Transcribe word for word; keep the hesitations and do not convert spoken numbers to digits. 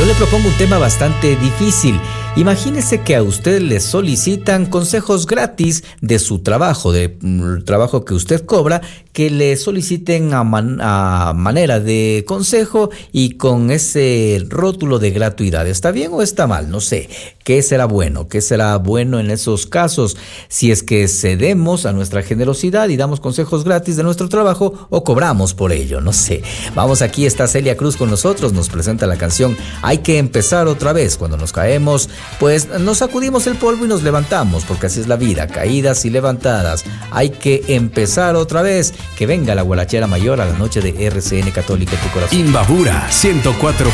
Yo le propongo un tema bastante difícil. Imagínese que a usted le solicitan consejos gratis de su trabajo, de mm, trabajo que usted cobra, que le soliciten a, man, a manera de consejo y con ese rótulo de gratuidad. ¿Está bien o está mal? No sé. ¿Qué será bueno? ¿Qué será bueno en esos casos? Si es que cedemos a nuestra generosidad y damos consejos gratis de nuestro trabajo o cobramos por ello, no sé. Vamos, aquí está Celia Cruz con nosotros, nos presenta la canción Hay que empezar otra vez. Cuando nos caemos, pues nos sacudimos el polvo y nos levantamos, porque así es la vida, caídas y levantadas. Hay que empezar otra vez. Que venga la guarachera mayor a la noche de R C N Católica en tu corazón. Imbabura ciento cuatro